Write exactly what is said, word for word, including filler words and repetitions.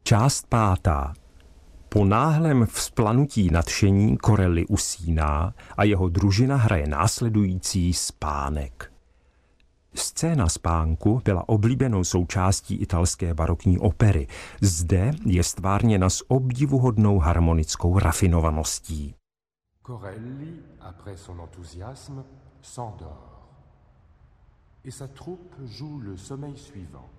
Část pátá. Po náhlém vzplanutí nadšení Corelli usíná a jeho družina hraje následující spánek. Scéna spánku byla oblíbenou součástí italské barokní opery. Zde je stvárněna s obdivuhodnou harmonickou rafinovaností. Corelli, après son enthousiasme, s'endort. Et sa troupe joue le sommeil suivant.